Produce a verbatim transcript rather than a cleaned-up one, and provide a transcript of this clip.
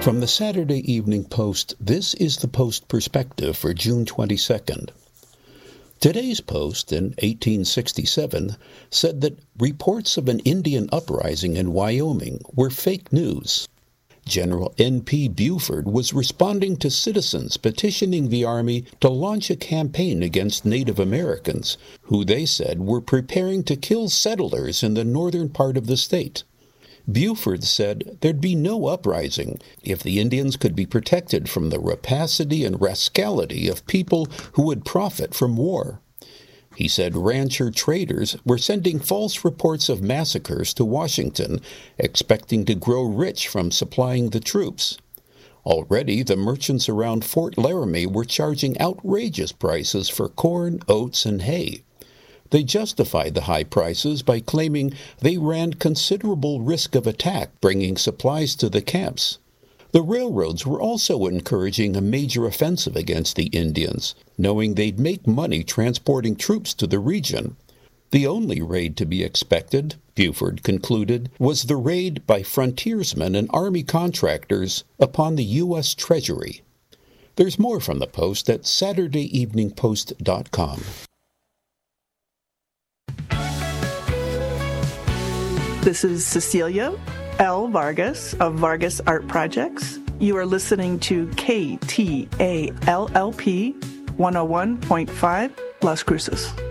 From the Saturday Evening Post, this is the Post Perspective for June twenty-second. Today's Post in eighteen sixty-seven said that reports of an Indian uprising in Wyoming were fake news. General N P Buford was responding to citizens petitioning the Army to launch a campaign against Native Americans, who they said were preparing to kill settlers in the northern part of the state. Buford said there'd be no uprising if the Indians could be protected from the rapacity and rascality of people who would profit from war. He said rancher traders were sending false reports of massacres to Washington, expecting to grow rich from supplying the troops. Already, the merchants around Fort Laramie were charging outrageous prices for corn, oats, and hay. They justified the high prices by claiming they ran considerable risk of attack bringing supplies to the camps. The railroads were also encouraging a major offensive against the Indians, knowing they'd make money transporting troops to the region. The only raid to be expected, Buford concluded, was the raid by frontiersmen and Army contractors upon the U S Treasury. There's more from the Post at Saturday Evening Post dot com. This is Cecilia L. Vargas of Vargas Art Projects. You are listening to K T A L L P one oh one point five Las Cruces.